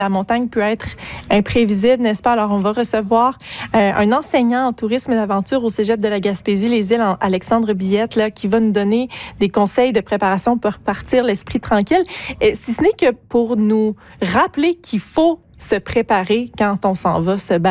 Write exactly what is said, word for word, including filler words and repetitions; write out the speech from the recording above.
La montagne peut être imprévisible, n'est-ce pas? Alors, on va recevoir euh, un enseignant en tourisme et d'aventure au Cégep de la Gaspésie, les îles, Alexandre Billette, là, qui va nous donner des conseils de préparation pour partir l'esprit tranquille. Et si ce n'est que pour nous rappeler qu'il faut se préparer quand on s'en va se